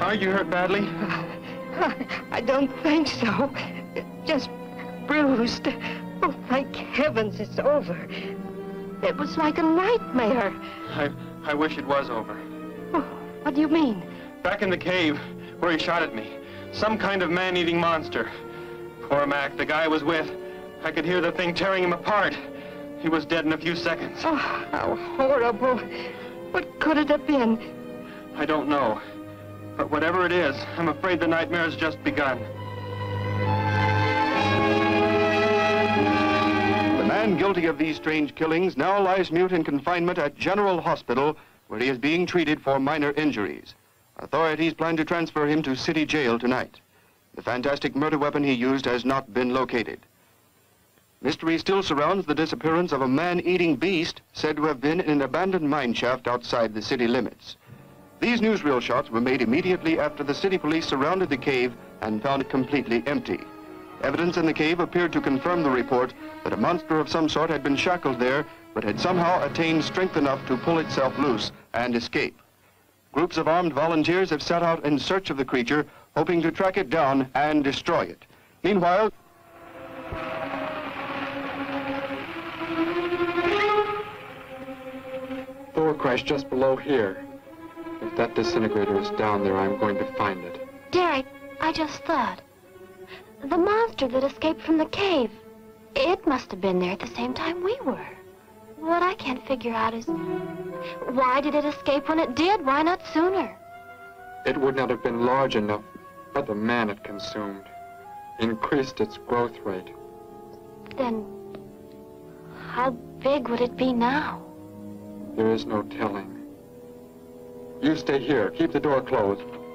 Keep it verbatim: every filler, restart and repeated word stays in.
Are you hurt badly? I don't think so. Just bruised. Oh, thank heavens it's over. It was like a nightmare. I, I wish it was over. Oh, what do you mean? Back in the cave where he shot at me. Some kind of man-eating monster. Poor Mac, the guy I was with, I could hear the thing tearing him apart. He was dead in a few seconds. Oh, how horrible. What could it have been? I don't know. But whatever it is, I'm afraid the nightmare's just begun. The man guilty of these strange killings now lies mute in confinement at General Hospital, where he is being treated for minor injuries. Authorities plan to transfer him to City Jail tonight. The fantastic murder weapon he used has not been located. Mystery still surrounds the disappearance of a man-eating beast said to have been in an abandoned mine shaft outside the city limits. These newsreel shots were made immediately after the city police surrounded the cave and found it completely empty. Evidence in the cave appeared to confirm the report that a monster of some sort had been shackled there, but had somehow attained strength enough to pull itself loose and escape. Groups of armed volunteers have set out in search of the creature, hoping to track it down and destroy it. Meanwhile, Door crashed just below here. If that disintegrator is down there, I'm going to find it. Derek, I just thought. The monster that escaped from the cave, it must have been there at the same time we were. What I can't figure out is, why did it escape when it did? Why not sooner? It would not have been large enough, but the man it consumed increased its growth rate. Then, how big would it be now? There is no telling. You stay here. Keep the door closed.